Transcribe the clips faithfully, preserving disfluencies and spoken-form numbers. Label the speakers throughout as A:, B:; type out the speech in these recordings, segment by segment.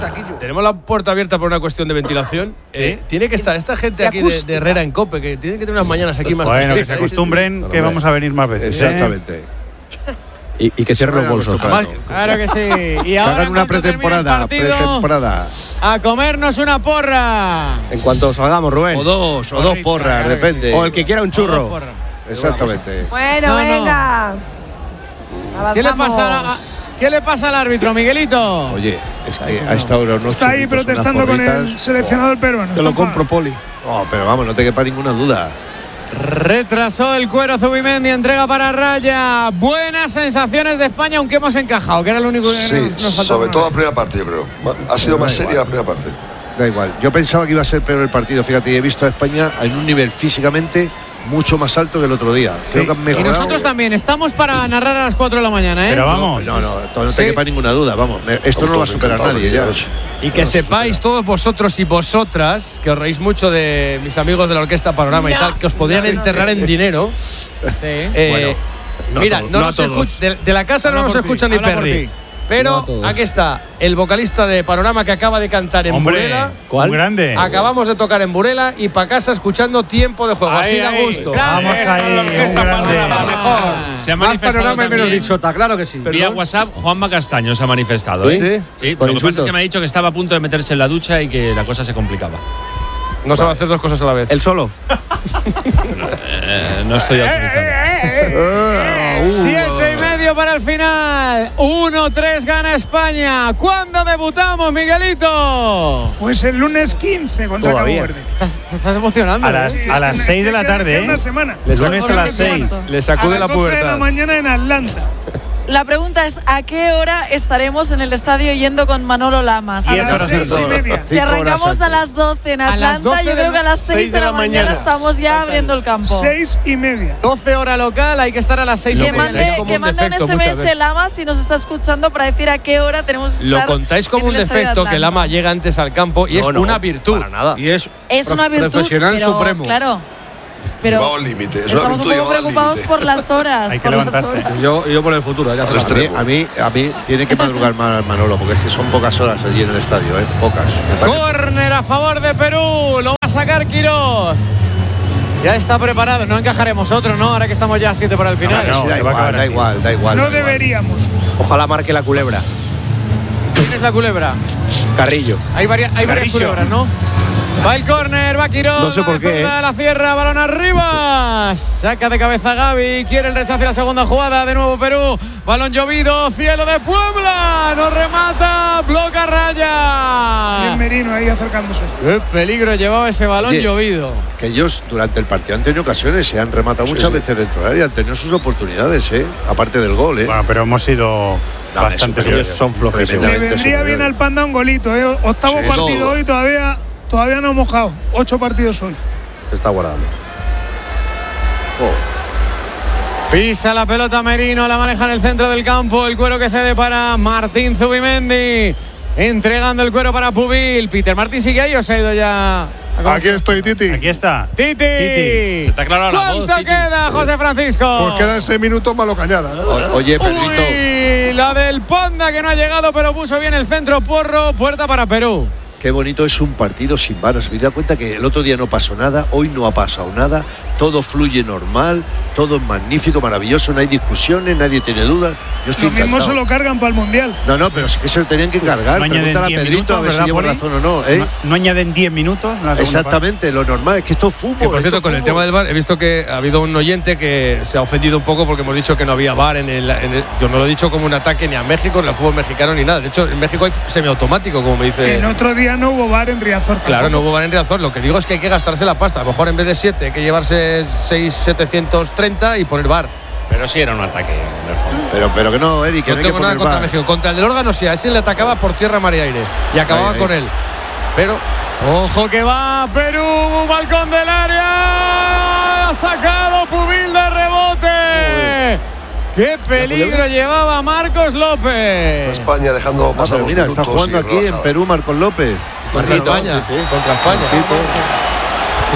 A: saquillo.
B: Tenemos la puerta abierta por una cuestión de ventilación. Eh, tiene que estar esta gente aquí de, de Herrera en Cope, que tienen que tener unas mañanas aquí más.
C: Bueno, que se acostumbren que vamos a venir más veces.
D: Exactamente.
E: Y, y que cierren los bolsos.
F: Claro que sí. Y ahora
D: hagan una pretemporada, pretemporada.
F: A comernos una porra.
E: En cuanto salgamos, Rubén.
D: O dos, o dos porras,
F: claro
D: depende.
E: O el que quiera un churro.
D: Exactamente.
G: Bueno,
F: No, no.
G: venga.
F: ¿Qué le,
G: Avanzamos.
F: pasa a- ¿Qué le pasa al árbitro, Miguelito?
D: Oye, es que a esta hora no
H: Está ahí protestando con el seleccionador peruano.
D: Te lo
H: Está
D: compro, Poli. No, pero vamos, no te quepa ninguna duda.
F: Retrasó el cuero Zubimendi, entrega para Raya. Buenas sensaciones de España, aunque hemos encajado, que era lo único que
I: Sí,
F: nos, nos faltaba.
I: sobre todo la primera parte, yo creo. Ma- Ha sido
D: Da
I: más
D: igual.
I: seria la primera parte.
D: Da igual. Yo pensaba que iba a ser peor el partido, fíjate, y he visto a España en un nivel físicamente mucho más alto que el otro día. Creo que han
F: Y
D: mejorado.
F: nosotros también estamos para narrar a las cuatro de la mañana, ¿eh?
C: Pero vamos.
D: No, no, no, no te
F: Sí.
D: quepa ninguna duda, vamos. me- Esto no lo va a superar nadie ya.
B: Y que sepáis todos vosotros y vosotras, que os reís mucho de mis amigos de la Orquesta Panorama y
G: No,
B: tal, que os podrían
G: no, no.
B: enterrar en dinero.
F: Sí.
B: Eh,
E: Bueno, no a
B: mira,
E: todos,
B: no
E: no a
B: nos
E: todos.
B: escuch- de, de la casa
F: Habla
B: no nos
F: por ti,
B: escucha ni
F: habla por
B: Perry.
F: ti.
B: Pero
E: No a todos.
B: aquí está el vocalista de Panorama que acaba de cantar en
C: Hombre,
B: Burela.
C: ¿cuál? Grande.
B: Acabamos de tocar en Burela y para casa escuchando Tiempo de Juego.
C: Ahí,
B: Así da
C: ahí.
B: gusto.
C: Vamos ahí, un grande.
J: Se ha
E: Más
J: manifestado
E: panorama y menos
J: también
E: dichota, claro que sí.
J: vía WhatsApp. Juanma Castaño se ha manifestado. ¿eh?
B: ¿Sí?
J: Sí,
E: Con
J: lo que pasa es
E: insultos.
J: que me ha dicho que estaba a punto de meterse en la ducha y que la cosa se complicaba.
B: No sabe hacer dos cosas a la vez.
E: El solo.
J: Eh, no estoy autorizado.
F: Siete y medio para el final. uno tres gana España. ¿Cuándo debutamos, Miguelito?
H: Pues el lunes quince contra Cabo
E: Todavía.
H: Verde.
F: Estás, te estás emocionando.
C: A las,
F: ¿eh?
C: a las
H: Es que
C: seis de la
H: queda-
C: tarde,
H: queda
C: ¿eh?
H: Una semana.
C: Les lunes a
H: Una
C: las
H: semana.
C: seis.
B: Le sacude
H: a
B: la
H: las doce de la
B: pubertad.
H: mañana en Atlanta.
G: La pregunta es, ¿a qué hora estaremos en el estadio yendo con Manolo Lamas?
H: A
C: Diez
H: las
C: horas
H: seis y
C: antes.
H: media.
G: Si arrancamos a las doce en
F: A las
G: Atlanta,
F: doce
G: yo
F: de
G: creo que a las
F: la-
G: seis de la mañana estamos ya abriendo el campo.
H: Seis y media.
F: doce hora local, hay que estar a las seis
G: Que
F: y media.
G: mande,
B: como
G: que
B: un
G: mande un
B: defecto
G: S M
B: muchas
G: S
B: veces.
G: Lama si nos está escuchando para decir a qué hora tenemos que
B: Lo
G: estar
B: contáis como
G: en
B: un
G: el estadio de
B: defecto que el
G: Atlanta.
B: ama llega antes al campo y es
E: No, no,
B: una virtud.
E: Para nada.
D: Y es,
G: Es una virtud,
D: profesional
G: pero,
D: supremo.
G: claro. Pero
I: Llevado al límite. Es una
G: estamos un
I: virtud
G: poco
I: llevada al
G: preocupados
I: límite.
G: por las horas.
C: Hay que
G: por las
C: levantarse.
G: horas.
D: Yo, yo por el futuro. Ya
I: Al
D: a, mí,
I: extremo.
D: a, mí, a mí tiene que madrugar más Manolo, porque es que son pocas horas allí en el estadio, ¿eh? Pocas. Me parece.
F: Córner a favor de Perú. Lo va a sacar Quiroz. Ya está preparado. No encajaremos otro, ¿no? Ahora que estamos ya a siete para el final.
C: No,
D: Sí, da
C: se va a
D: igual,
C: acabar
D: da
C: así.
D: igual, da igual.
H: No
D: da igual.
H: deberíamos.
E: Ojalá marque la culebra.
F: ¿Quién es la culebra?
E: Carrillo.
F: Hay, varias hay varias
C: Carrillo.
F: culebras, ¿no? Va el córner, va Quiroz.
E: No sé por qué,
F: defensa
E: ¿eh?
F: de la Sierra, balón arriba. Saca de cabeza Gaby. Quiere el rechazo y la segunda jugada. De nuevo Perú. Balón llovido. Cielo de Puebla. No remata. Bloca Raya.
H: Bien Merino ahí acercándose.
F: Qué peligro llevaba ese balón
D: Oye,
F: llovido.
D: Que ellos durante el partido han tenido ocasiones, se han rematado
I: Sí,
D: muchas
I: sí.
D: veces dentro del área, han tenido sus oportunidades, ¿eh? Aparte del gol, ¿eh?
C: Bueno, pero hemos sido
D: No,
C: bastante
D: superiores.
C: superiores.
E: Son flojísimos.
H: Le
D: Tremendamente
H: vendría bien
D: superiores.
H: al Panda un golito, ¿eh? Octavo
I: Sí,
H: partido
I: todo.
H: hoy, todavía, todavía no hemos mojado. Ocho partidos hoy.
E: Está guardando.
F: Pisa la pelota Merino, la maneja en el centro del campo. El cuero que cede para Martín Zubimendi. Entregando el cuero para Pubil. Peter Martín sigue ahí o se ha ido ya.
A: Aquí estoy, Titi.
C: Aquí está.
F: Titi.
C: Titi.
J: Se te ha aclarado la voz,
F: ¿Cuánto
J: Titi.
F: queda, José Francisco?
A: Pues quedan seis minutos malo cañada. ¿eh?
D: O- Oye, Pedrito,
F: Uy, la del Panda que no ha llegado, pero puso bien el centro. Porro, puerta para Perú.
D: qué bonito es un partido sin varas. Me da cuenta que el otro día no pasó nada, hoy no ha pasado nada, todo fluye normal, todo es magnífico, maravilloso, no hay discusiones, nadie tiene dudas. Yo estoy
H: Lo mismo
D: encantado.
H: se lo cargan para el Mundial.
D: No, no, pero es que se lo tenían que cargar.
C: No añaden
D: Pregúntale a
C: diez
D: Pedrito
C: minutos,
D: a ver si
C: ¿verdad,
D: llevo
C: Poli?
D: razón o no, ¿eh?
C: No, no añaden diez minutos. la segunda
D: Exactamente, lo normal es que esto es fútbol.
B: Que por cierto,
D: esto es
B: con el
D: fútbol.
B: tema del VAR, he visto que ha habido un oyente que se ha ofendido un poco porque hemos dicho que no había VAR en el, en el- yo no lo he dicho como un ataque ni a México, ni al fútbol mexicano, ni nada. De hecho, en México hay semiautomático, como me dice.
H: El otro día no hubo bar en Riazor.
B: Claro, no
H: tampoco.
B: hubo VAR en Riazor. Lo que digo es que hay que gastarse la pasta. A lo mejor en vez de siete hay que llevarse seis setecientos treinta y poner VAR.
J: Pero sí era un ataque, en el fondo.
D: Pero, pero que no, Eric, que
B: No
D: no hay que
B: tengo nada
D: poner
B: contra
D: VAR.
B: México. Contra el del órgano, sí, a ese le atacaba por tierra, mar y aire. Y acababa
D: Ahí, ahí.
B: con él. Pero
F: Ojo que va Perú, balcón del área. Ha sacado Pubil de rebote. Qué peligro llevaba Marcos López.
I: España dejando
D: Ah,
I: pasar
D: pero
I: los
D: mira, está
I: minutos
D: jugando
I: y
D: aquí en
I: relajada.
D: Perú Marcos López.
B: contra
D: Quito,
B: España.
D: sí, sí.
B: Contra España.
D: Quito.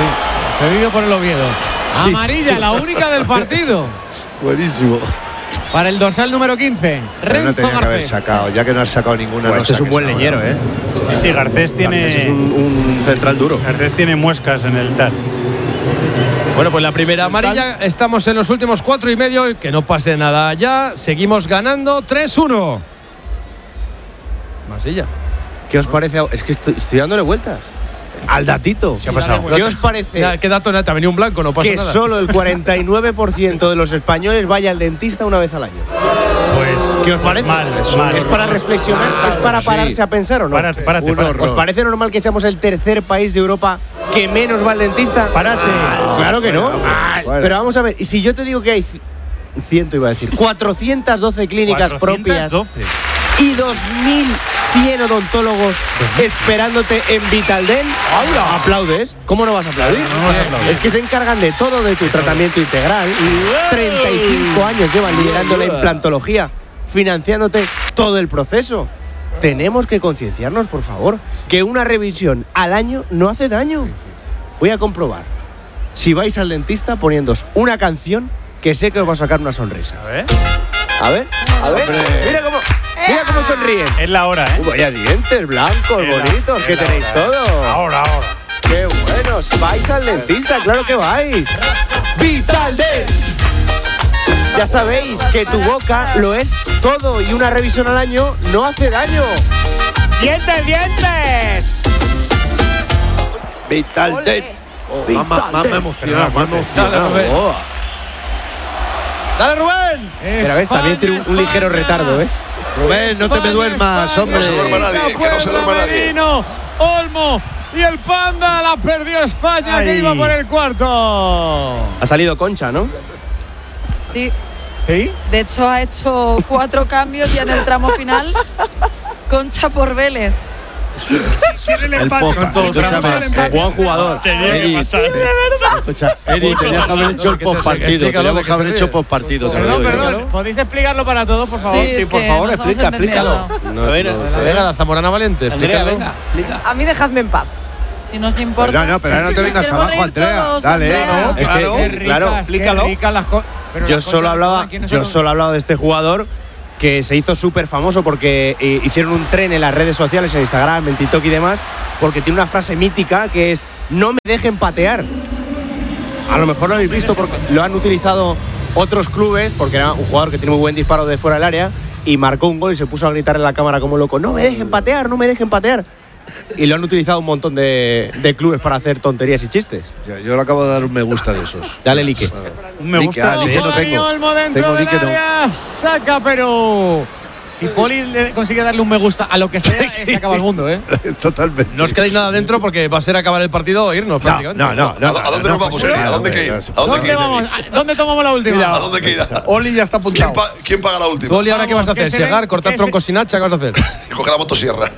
F: Sí, cedido por el Oviedo.
D: Sí.
F: Amarilla, la única del partido.
D: Buenísimo.
F: para el dorsal número quince,
D: Pero no
F: Renzo
D: tenía que haber
F: Garcés.
D: sacado, ya que no has sacado ninguna.
E: Pues
D: no
E: este es un
D: saques
E: buen
D: ahora.
E: leñero, ¿eh?
C: Sí, sí, Garcés tiene.
E: Garcés es un, un central duro.
C: Garcés tiene muescas en el tal.
B: Bueno, pues la primera amarilla, estamos en los últimos cuatro y medio, y que no pase nada ya, seguimos ganando tres uno. Masilla.
E: ¿Qué os parece? Es que estoy, estoy dándole vueltas. Al datito.
C: ¿Qué ha pasado?
E: ¿Qué os parece
B: ¿Qué dato? Te ha venido un blanco, no pasa
E: que
B: nada.
E: solo el cuarenta y nueve por ciento de los españoles vaya al dentista una vez al año?
C: Pues.
E: ¿Qué os parece?
C: Mal, mal.
E: ¿Es para reflexionar? ¿Es para pararse a pensar o no?
C: Párate, párate,
D: Un
C: párate.
D: horror.
E: ¿Os parece normal que seamos el tercer país de Europa que menos va al dentista?
C: Párate.
E: Claro que no.
D: Bueno.
E: Pero vamos a ver, y si yo te digo que hay ci- ciento iba a decir, cuatrocientas doce clínicas propias
C: cuatrocientos doce.
E: y dos mil cien odontólogos esperándote en Vitaldent, ¿aplaudes? ¿Cómo no vas a aplaudir?
C: No vas a aplaudir.
E: Es que se encargan de todo, de tu tratamiento integral. treinta y cinco años llevan liderando la implantología, financiándote todo el proceso. Tenemos que concienciarnos, por favor, que una revisión al año no hace daño. Voy a comprobar. Si vais al dentista poniéndoos una canción que sé que os va a sacar una sonrisa.
C: A ver.
E: A ver, a ver. Mira cómo, mira cómo sonríen.
C: Es la hora, ¿eh?
E: Uh, vaya dientes blancos,
C: Es la-
E: bonitos,
C: es
E: que
C: la
E: tenéis
C: hora.
E: todo.
C: Ahora, ahora.
E: ¡Qué buenos! ¡Vais al dentista! ¡Claro que vais! ¡Vitaldent! Ya sabéis que tu boca lo es todo y una revisión al año no hace daño.
C: ¡Dientes, dientes!
D: Vitaldent. Oh, más- más- más me ha emocionado, más me ha emocionado.
B: Dale, Rubén.
D: Oh.
B: ¡Dale, Rubén!
E: Pero ves, también tiene un, un ligero retardo, ¿eh?
D: Rubén, no te me duermas, hombre.
I: No se duerma nadie, que no se duerma nadie.
F: Merino, Olmo y el Panda la perdió España, que
C: Ay.
F: iba por el cuarto.
E: Ha salido Concha, ¿no?
G: Sí,
F: ¿Sí?
G: de hecho ha hecho cuatro cambios ya en el tramo final. Concha por Vélez.
H: Tiene el
D: El
H: empate.
D: Poca.
H: Con todo
D: Escúchame,
H: trampa.
D: es que-
E: Buen jugador.
J: Tenía que
D: Eri,
J: pasar.
D: Escucha, Eri, tenías que haber hecho el postpartido.
B: Explícalo,
D: Teníamos
B: que
D: que haber
B: te
D: hecho
B: ríes.
D: postpartido. te lo
F: Perdón,
D: digo yo.
F: perdón. ¿Podéis explicarlo para todos, por favor?
G: es que no estamos entendiendo.
E: No, no,
B: Venga, la zamorana valiente. explícalo.
K: A mí dejadme en paz.
G: Si nos importa.
D: Pero no, pero ahora no te
G: Nos
D: vengas
G: queremos
D: abajo,
G: reír
D: Andrea.
G: todos,
D: Dale,
G: Andrea.
D: no,
E: Es que,
F: Claro,
E: qué
F: qué ricas,
E: claro,
F: qué
E: explícalo.
F: ricas las co- pero
E: Yo
F: las
E: solo
F: conchas
E: hablaba,
F: de ¿quién no se
E: yo
F: lo-
E: solo hablaba de este jugador que se hizo súper famoso porque eh, hicieron un tren en las redes sociales, en Instagram, en TikTok y demás, porque tiene una frase mítica que es no me dejen patear. A lo mejor lo habéis visto porque lo han utilizado otros clubes, porque era un jugador que tiene muy buen disparo de fuera del área y marcó un gol y se puso a gritar en la cámara como loco, no me dejen patear, no me dejen patear. Y lo han utilizado un montón de, de clubes para hacer tonterías y chistes.
D: Ya, yo le acabo de dar un me gusta de esos.
E: Dale, like.
C: Un me
D: Like,
C: gusta.
D: ah, like
F: Ojo,
D: no
F: Dani
D: tengo.
F: Olmo dentro
D: Tengo
F: del
D: like, no.
F: área. Saca Perú. Si Poli le consigue darle un me gusta a lo que sea, eh, se acaba el mundo, ¿eh?
D: Totalmente.
B: No os quedáis nada dentro porque va a ser acabar el partido o irnos
D: No,
B: prácticamente.
D: no, no.
I: ¿A, dó- a dónde nos vamos, Eri? ¿A dónde hay que ir? ¿A dónde hay que
F: ¿Dónde
I: ir?
F: vamos? ¿A- ¿Dónde tomamos la última?
I: ¿A dónde hay que ir?
A: Oli ya está
I: ¿Quién,
A: apuntado.
I: pa- quién paga la última?
B: ¿Tú, Oli, ahora qué vas a
F: Vamos, que
B: hacer?
F: se
B: ¿Segar?
F: ven-
B: ¿Cortar
F: que
B: troncos
F: se-
B: sin hacha? ¿Qué vas a hacer?
I: Coge la motosierra.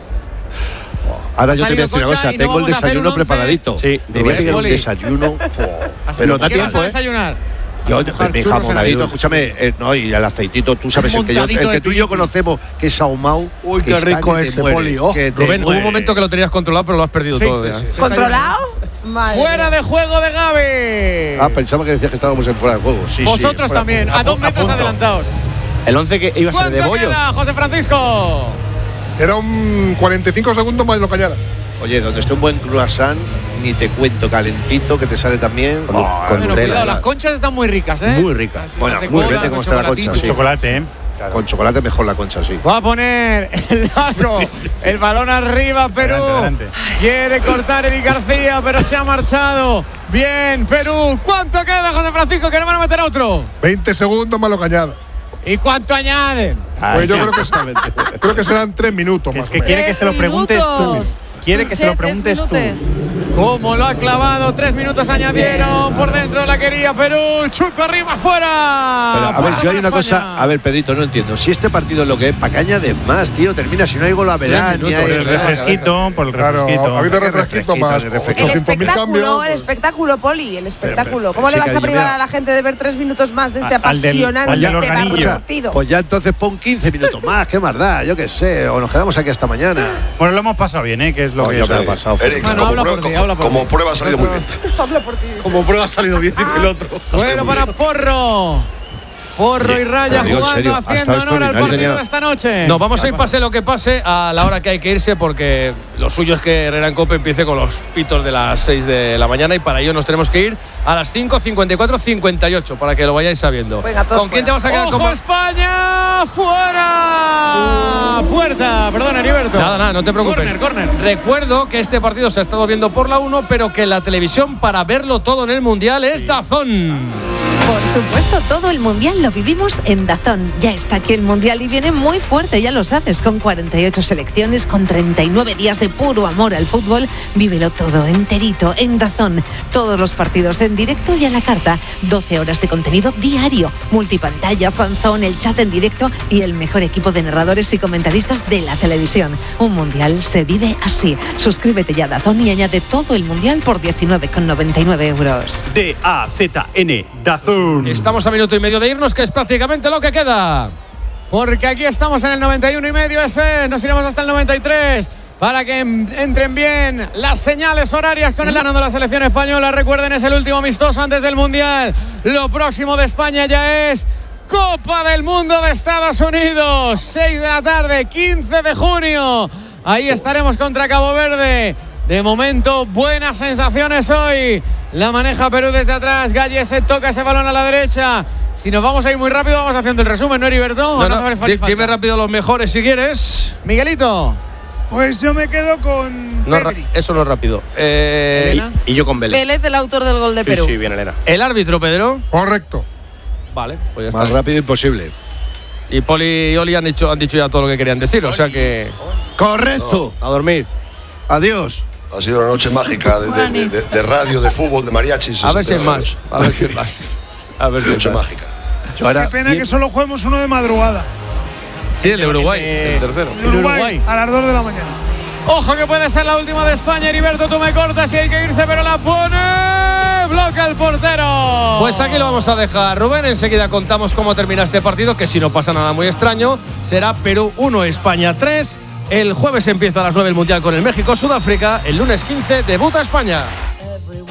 D: Ahora yo
F: Ha
D: te voy a
F: salido
D: decir una
F: Concha
D: cosa.
F: y no
D: Tengo el
F: vamos a hacer
D: desayuno
F: un once.
D: preparadito.
E: Sí,
D: Debía
F: Rubén.
D: tener un
F: Oli.
D: desayuno.
E: Pero da
F: ¿Qué
E: tiempo,
F: vas a
E: ¿eh?
F: desayunar?
D: Yo,
F: mojar
D: mi
F: churros en
D: jamonadito,
F: aceite.
D: escúchame, eh, no, y el aceitito, tú sabes, el que, yo, el
F: montadito
D: que
F: de
D: tú y yo
F: piña.
D: conocemos, que es ahumado.
A: Uy,
D: que
A: qué
D: está
A: rico
D: que te
A: ese,
D: muere,
A: Poli, oh.
D: que te
B: Rubén, hubo
D: muere.
B: un momento que lo tenías controlado, pero lo has perdido
F: Sí,
B: todo
F: sí,
B: ya.
F: sí, sí.
K: ¿Controlado? Madre
F: Fuera
K: mía.
F: de juego de Gaby.
D: Ah, pensaba que decías que estábamos en fuera de juego. Sí, sí,
F: Vosotros
D: fuera de
F: también,
D: juego.
F: a dos
D: Apu-
F: metros
D: apunto.
F: adelantados.
E: El once que iba a ser de
F: ¿Cuánto
E: bollos.
F: queda, José Francisco?
A: Era un cuarenta y cinco segundos más de lo cañada.
D: Oye, donde esté un buen croissant, ni te cuento, calentito, que te sale también. Con,
E: Oh,
D: con
F: Bueno,
D: Nutella.
F: cuidado, las conchas están muy ricas, ¿eh?
E: Muy ricas.
F: Las-
D: Bueno,
F: las de
D: muy
F: cola,
D: depende
F: con
D: cómo está la concha,
F: chocolatito.
D: sí.
C: Chocolate, ¿eh?
D: Con chocolate mejor la concha, sí.
F: Va a poner el largo, el balón arriba, Perú.
C: Adelante, adelante.
F: Quiere cortar Eric García, pero se ha marchado. Bien, Perú. ¿Cuánto queda, José Francisco? Que no van a meter otro.
A: veinte segundos más lo cañada.
F: ¿Y cuánto añaden?
A: Pues yo creo que, creo que serán tres minutos
C: Que
A: más.
C: es que quiere que se lo preguntes tú.
G: minutos.
C: Quiere que se lo
G: Che, tres
C: preguntes tú.
G: minutos.
F: ¿Cómo lo ha clavado? Tres minutos añadieron. Por dentro la quería Perú. Chuto arriba, fuera.
D: Pero, a ver,
F: Punto
D: yo hay
F: para
D: una
F: España.
D: cosa. A ver, Pedrito, no entiendo. Si este partido es lo que es, ¿para qué añades más, tío? Termina, si no hay gol a verán.
B: minutos,
D: ni hay-
C: Por el refresquito, por el
A: Claro,
C: refresquito.
A: ha habido
D: Qué
A: refresquito
D: refresquito,
A: más.
D: ni refresquito.
K: El
A: ochocientos mil
K: espectáculo,
A: cambios.
K: el espectáculo, Poli, el espectáculo. ¿Cómo
D: sí,
K: le vas a
D: cariño,
K: privar
D: mira.
K: a la gente de ver tres minutos más de este
C: Al del- al del
K: apasionante
C: organillo.
K: partido?
D: Pues ya entonces pon quince minutos más, qué más da, yo qué sé, o nos quedamos aquí hasta mañana.
C: Bueno, lo hemos pasado bien, ¿eh? Que es lo
D: Coño,
C: que
D: que ha pasado.
I: Eric,
F: Bueno,
I: como,
F: habla
I: prueba,
F: por ti,
I: como-
F: habla por
I: como
F: ti.
I: prueba ha salido muy bien.
K: Habla por ti.
D: Como prueba ha salido bien, dice el otro.
F: Bueno, para Porro. Porro y Raya
D: Te digo en
F: jugando,
D: serio, ha
F: haciendo
D: estado
F: honor al partido
D: extraordinario.
F: de esta noche.
B: No, vamos a ir pase lo que pase a la hora que hay que irse porque lo suyo es que Herrera en Cope empiece con los pitos de las seis de la mañana y para ello nos tenemos que ir a las cinco, cincuenta y cuatro, cincuenta y ocho para que lo vayáis sabiendo.
K: Venga, todos
B: ¿Con quién
K: fuera.
B: te vas a quedar?
F: ¡Ojo,
B: Con-
F: España! ¡Fuera! Puerta, perdón, Heriberto.
B: Nada, nada, no te preocupes.
F: Corner, corner.
B: Recuerdo que este partido se ha estado viendo por la uno, pero que la televisión para verlo todo en el Mundial es DAZN.
L: Por supuesto, todo el Mundial lo vivimos en DAZN. Ya está aquí el Mundial y viene muy fuerte, ya lo sabes, con cuarenta y ocho selecciones, con treinta y nueve días de puro amor al fútbol. Vívelo todo, enterito, en DAZN. Todos los partidos en directo y a la carta. doce horas de contenido diario, multipantalla, fanzone, el chat en directo y el mejor equipo de narradores y comentaristas de la televisión. Un Mundial se vive así. Suscríbete ya a DAZN y añade todo el Mundial por diecinueve con noventa y nueve euros.
C: D A Z N, DAZN.
B: Estamos a minuto y medio de irnos, que es prácticamente lo que queda.
F: Porque aquí estamos en el noventa y uno y medio, ese. Nos iremos hasta el noventa y tres para que entren bien las señales horarias con el ganando la selección española. Recuerden, es el último amistoso antes del Mundial. Lo próximo de España ya es Copa del Mundo de Estados Unidos. seis de la tarde, quince de junio. Ahí estaremos contra Cabo Verde. De momento, buenas sensaciones hoy. La maneja Perú desde atrás. Galleset toca ese balón a la derecha. Si nos vamos a ir muy rápido, vamos haciendo el resumen, ¿no, Heriberto?
B: No,
F: No
B: no,
F: hace
B: di-
F: falta.
B: dime rápido los mejores si quieres.
F: Miguelito.
H: Pues yo me quedo con
B: No, ra-
H: Pedri.
B: eso no es rápido. Eh,
F: Elena.
E: Y yo con Vélez.
G: Vélez, el autor del gol de
E: Sí,
G: Perú.
E: sí, bien, Elena.
B: el árbitro, Pedro.
A: Correcto.
B: Vale, pues ya
D: Más
B: está.
D: rápido imposible.
B: Y Poli y Oli han dicho, han dicho ya todo lo que querían decir, o sea que.
D: Correcto.
B: A dormir.
D: Adiós.
I: Ha sido una noche mágica de, de- de- de- de radio, de fútbol, de mariachis.
B: A ver si es
I: etcétera.
B: más. A ver si es más. A ver si es
I: Noche
B: más.
I: mágica.
D: Yo ahora,
H: Qué pena que solo juguemos uno de madrugada.
B: Sí, el de Uruguay,
F: Eh,
B: el tercero.
H: En Uruguay,
F: Uruguay.
H: a las dos de la mañana.
F: Ojo que puede ser la última de España. Heriberto, tú me cortas y hay que irse, pero la pone. Bloca el portero.
B: Pues aquí lo vamos a dejar, Rubén. Enseguida contamos cómo termina este partido, que si no pasa nada muy extraño, será Perú uno, España tres. El jueves empieza a las nueve el Mundial con el México-Sudáfrica. El lunes quince debuta España.